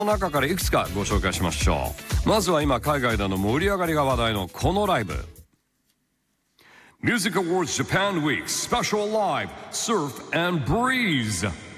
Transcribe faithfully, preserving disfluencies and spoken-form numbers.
の中からいくつかご紹介しましょう。まずは今海外での盛り上がりが話題のこのライブ。Music Awards Japan Week Special Live Surf and Breeze